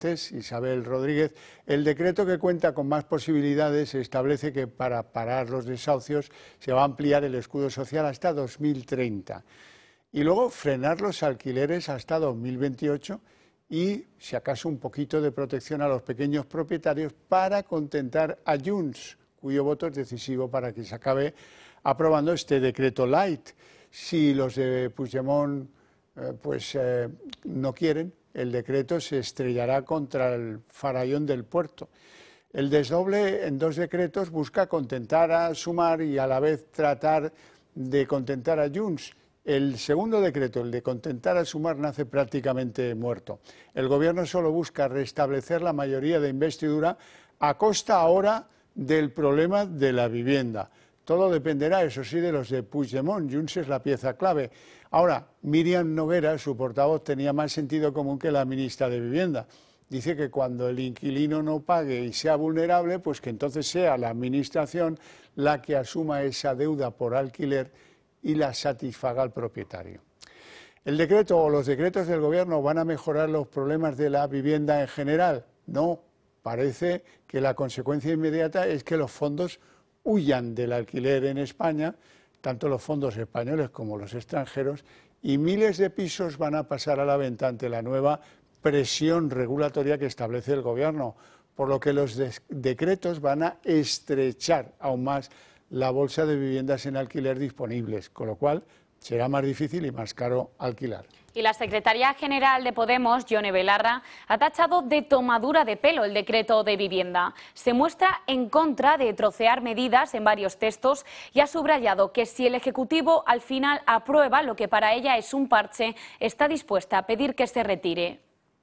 Isabel Rodríguez, el decreto que cuenta con más posibilidades establece que para parar los desahucios se va a ampliar el escudo social hasta 2030 y luego frenar los alquileres hasta 2028 y, si acaso, un poquito de protección a los pequeños propietarios para contentar a Junts, cuyo voto es decisivo para que se acabe aprobando este decreto light. Si los de Puigdemont no quieren, el decreto se estrellará contra el farallón del puerto. El desdoble en dos decretos busca contentar a Sumar y a la vez tratar de contentar a Junts. El segundo decreto, el de contentar a Sumar, nace prácticamente muerto. El Gobierno solo busca restablecer la mayoría de investidura a costa ahora del problema de la vivienda. Todo dependerá, eso sí, de los de Puigdemont. Junts es la pieza clave. Ahora, Míriam Noguera, su portavoz, tenía más sentido común que la ministra de Vivienda. Dice que cuando el inquilino no pague y sea vulnerable, pues que entonces sea la Administración la que asuma esa deuda por alquiler y la satisfaga al propietario. ¿El decreto o los decretos del Gobierno van a mejorar los problemas de la vivienda en general? No, parece que la consecuencia inmediata es que los fondos huyan del alquiler en España, tanto los fondos españoles como los extranjeros, y miles de pisos van a pasar a la venta ante la nueva presión regulatoria que establece el Gobierno, por lo que los decretos van a estrechar aún más la bolsa de viviendas en alquiler disponibles, con lo cual será más difícil y más caro alquilar. Y la secretaria general de Podemos, Yone Belarra, ha tachado de tomadura de pelo el decreto de vivienda. Se muestra en contra de trocear medidas en varios textos y ha subrayado que si el Ejecutivo al final aprueba lo que para ella es un parche, está dispuesta a pedir que se retire.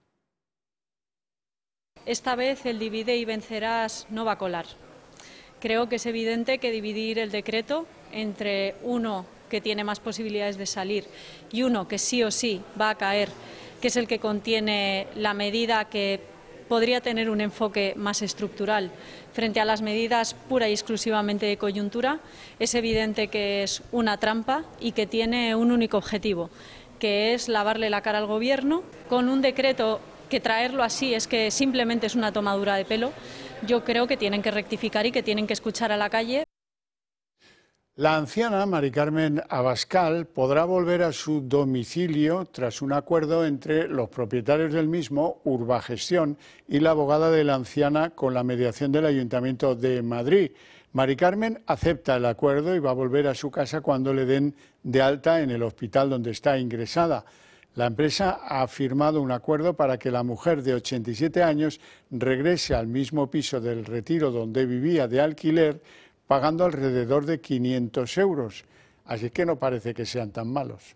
Esta vez el divide y vencerás no va a colar. Creo que es evidente que dividir el decreto entre uno que tiene más posibilidades de salir y uno que sí o sí va a caer, que es el que contiene la medida que podría tener un enfoque más estructural frente a las medidas pura y exclusivamente de coyuntura, es evidente que es una trampa y que tiene un único objetivo, que es lavarle la cara al Gobierno con un decreto que traerlo así es que simplemente es una tomadura de pelo. Yo creo que tienen que rectificar y que tienen que escuchar a la calle. La anciana Mari Carmen Abascal podrá volver a su domicilio tras un acuerdo entre los propietarios del mismo, Urbagestión, y la abogada de la anciana con la mediación del Ayuntamiento de Madrid. Mari Carmen acepta el acuerdo y va a volver a su casa cuando le den de alta en el hospital donde está ingresada. La empresa ha firmado un acuerdo para que la mujer de 87 años regrese al mismo piso del Retiro donde vivía de alquiler, pagando alrededor de 500 euros. Así que no parece que sean tan malos.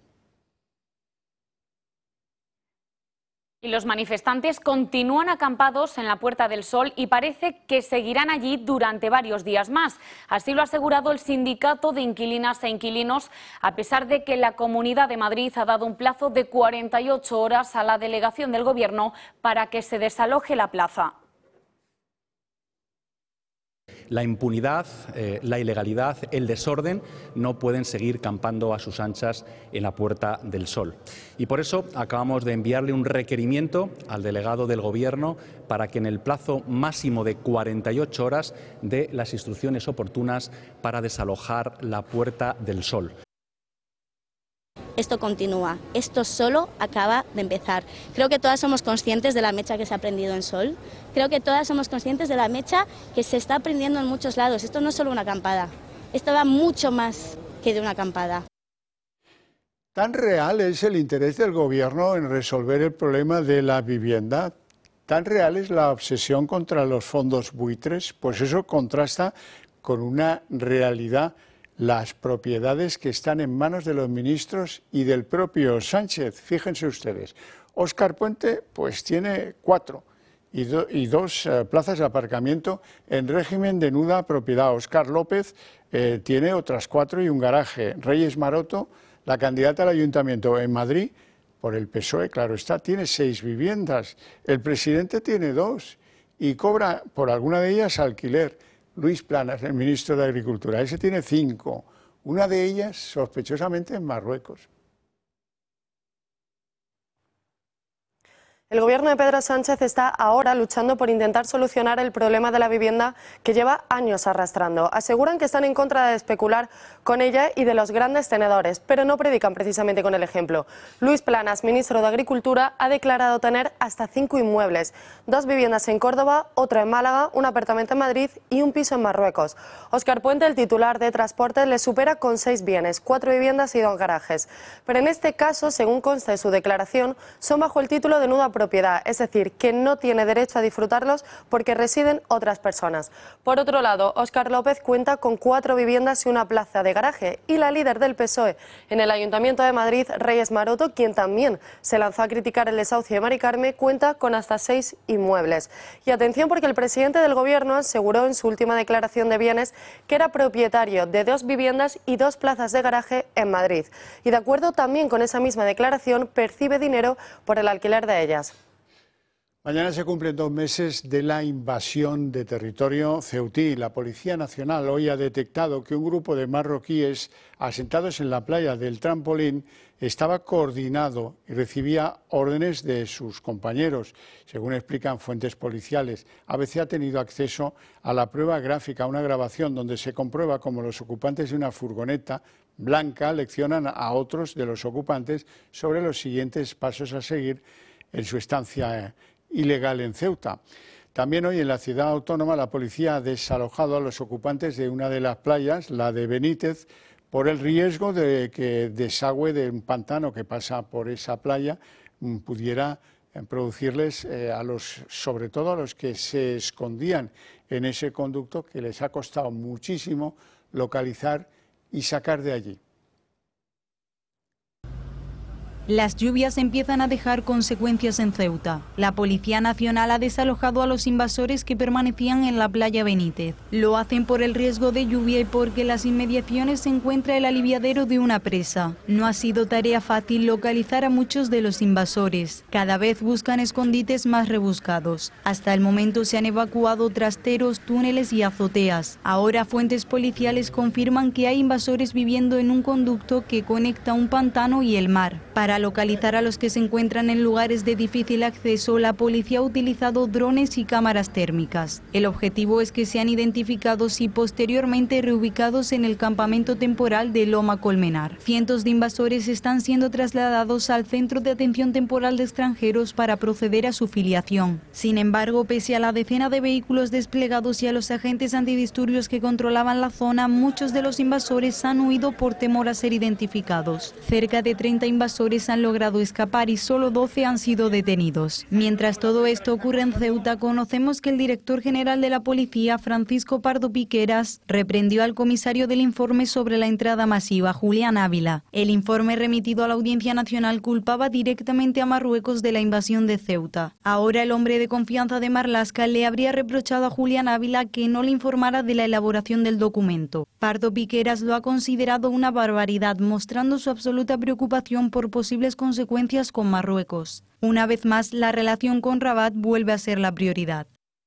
Y los manifestantes continúan acampados en la Puerta del Sol y parece que seguirán allí durante varios días más. Así lo ha asegurado el Sindicato de Inquilinas e Inquilinos, a pesar de que la Comunidad de Madrid ha dado un plazo de 48 horas a la delegación del Gobierno para que se desaloje la plaza. La impunidad, la ilegalidad, el desorden no pueden seguir campando a sus anchas en la Puerta del Sol. Y por eso acabamos de enviarle un requerimiento al delegado del Gobierno para que en el plazo máximo de 48 horas dé las instrucciones oportunas para desalojar la Puerta del Sol. Esto continúa, esto solo acaba de empezar. Creo que todas somos conscientes de la mecha que se ha prendido en Sol, creo que todas somos conscientes de la mecha que se está prendiendo en muchos lados. Esto no es solo una acampada, esto va mucho más que de una acampada. ¿Tan real es el interés del Gobierno en resolver el problema de la vivienda? ¿Tan real es la obsesión contra los fondos buitres? Pues eso contrasta con una realidad. Las propiedades que están en manos de los ministros y del propio Sánchez. Fíjense ustedes, Óscar Puente pues tiene 4 y dos plazas de aparcamiento en régimen de nuda propiedad. Óscar López tiene otras 4 y un garaje. Reyes Maroto, la candidata al Ayuntamiento en Madrid, por el PSOE, claro está, tiene 6 viviendas. El presidente tiene 2 y cobra por alguna de ellas alquiler. Luis Planas, el ministro de Agricultura, ese tiene 5, una de ellas sospechosamente en Marruecos. El gobierno de Pedro Sánchez está ahora luchando por intentar solucionar el problema de la vivienda que lleva años arrastrando. Aseguran que están en contra de especular con ella y de los grandes tenedores, pero no predican precisamente con el ejemplo. Luis Planas, ministro de Agricultura, ha declarado tener hasta 5 inmuebles, 2 viviendas en Córdoba, otra en Málaga, un apartamento en Madrid y un piso en Marruecos. Óscar Puente, el titular de Transportes, le supera con 6 bienes, 4 viviendas y 2 garajes. Pero en este caso, según consta de su declaración, son bajo el título de nuda propiedad, es decir, que no tiene derecho a disfrutarlos porque residen otras personas. Por otro lado, Óscar López cuenta con 4 viviendas y una plaza de garaje, y la líder del PSOE en el Ayuntamiento de Madrid, Reyes Maroto, quien también se lanzó a criticar el desahucio de Mari Carme, cuenta con hasta 6 inmuebles. Y atención, porque el presidente del Gobierno aseguró en su última declaración de bienes que era propietario de 2 viviendas y 2 plazas de garaje en Madrid. Y de acuerdo también con esa misma declaración, percibe dinero por el alquiler de ellas. Mañana se cumplen 2 meses de la invasión de territorio ceutí. La Policía Nacional hoy ha detectado que un grupo de marroquíes asentados en la playa del Trampolín estaba coordinado y recibía órdenes de sus compañeros. Según explican fuentes policiales, ABC ha tenido acceso a la prueba gráfica, una grabación donde se comprueba cómo los ocupantes de una furgoneta blanca leccionan a otros de los ocupantes sobre los siguientes pasos a seguir en su estancia ilegal en Ceuta. También hoy en la ciudad autónoma la policía ha desalojado a los ocupantes de una de las playas, la de Benítez, por el riesgo de que desagüe de un pantano que pasa por esa playa pudiera producirles, sobre todo a los que se escondían en ese conducto, que les ha costado muchísimo localizar y sacar de allí. Las lluvias empiezan a dejar consecuencias en Ceuta. La Policía Nacional ha desalojado a los invasores que permanecían en la playa Benítez. Lo hacen por el riesgo de lluvia y porque en las inmediaciones se encuentra el aliviadero de una presa. No ha sido tarea fácil localizar a muchos de los invasores. Cada vez buscan escondites más rebuscados. Hasta el momento se han evacuado trasteros, túneles y azoteas. Ahora fuentes policiales confirman que hay invasores viviendo en un conducto que conecta un pantano y el mar. Para localizar a los que se encuentran en lugares de difícil acceso, la policía ha utilizado drones y cámaras térmicas. El objetivo es que sean identificados y posteriormente reubicados en el campamento temporal de Loma Colmenar. Cientos de invasores están siendo trasladados al Centro de Atención Temporal de Extranjeros para proceder a su filiación. Sin embargo, pese a la decena de vehículos desplegados y a los agentes antidisturbios que controlaban la zona, muchos de los invasores han huido por temor a ser identificados. Cerca de 30 invasores han logrado escapar y solo 12 han sido detenidos. Mientras todo esto ocurre en Ceuta, conocemos que el director general de la policía, Francisco Pardo Piqueras, reprendió al comisario del informe sobre la entrada masiva, Julián Ávila. El informe remitido a la Audiencia Nacional culpaba directamente a Marruecos de la invasión de Ceuta. Ahora el hombre de confianza de Marlaska le habría reprochado a Julián Ávila que no le informara de la elaboración del documento. Pardo Piqueras lo ha considerado una barbaridad, mostrando su absoluta preocupación por posibles consecuencias con Marruecos. Una vez más, la relación con Rabat vuelve a ser la prioridad.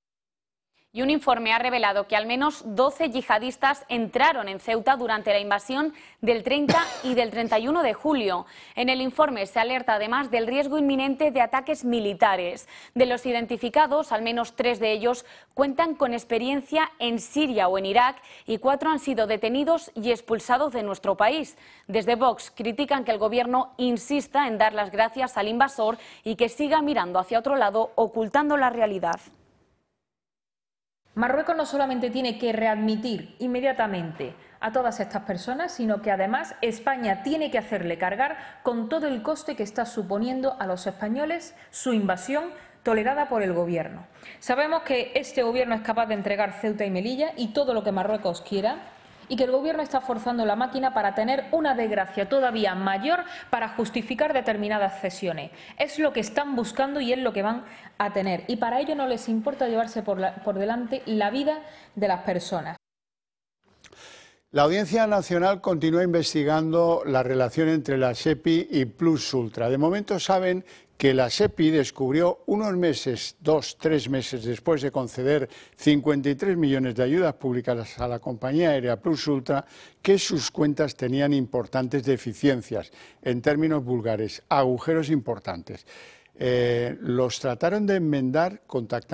Y un informe ha revelado que al menos 12 yihadistas entraron en Ceuta durante la invasión del 30 y del 31 de julio. En el informe se alerta además del riesgo inminente de ataques militares. De los identificados, al menos 3 de ellos cuentan con experiencia en Siria o en Irak y 4 han sido detenidos y expulsados de nuestro país. Desde Vox critican que el gobierno insista en dar las gracias al invasor y que siga mirando hacia otro lado, ocultando la realidad. Marruecos no solamente tiene que readmitir inmediatamente a todas estas personas, sino que además España tiene que hacerle cargar con todo el coste que está suponiendo a los españoles su invasión tolerada por el gobierno. Sabemos que este gobierno es capaz de entregar Ceuta y Melilla y todo lo que Marruecos quiera, y que el gobierno está forzando la máquina para tener una desgracia todavía mayor para justificar determinadas cesiones. Es lo que están buscando y es lo que van a tener. Y para ello no les importa llevarse por delante la vida de las personas. La Audiencia Nacional continúa investigando la relación entre la SEPI y Plus Ultra. De momento saben que la SEPI descubrió unos meses, 2-3 meses después de conceder 53 millones de ayudas públicas a la compañía aérea Plus Ultra, que sus cuentas tenían importantes deficiencias, en términos vulgares, agujeros importantes. los trataron de enmendar contactando